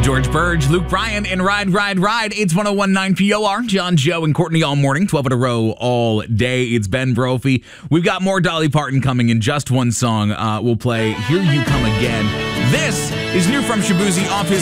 George Burge, Luke Bryan, and Ride, Ride, Ride. It's 101.9 POR. John, Joe, and Courtney all morning, 12 in a row all day. It's Ben Brophy. We've got more Dolly Parton coming in just one song. We'll play Here You Come Again. This is new from Shaboozey off his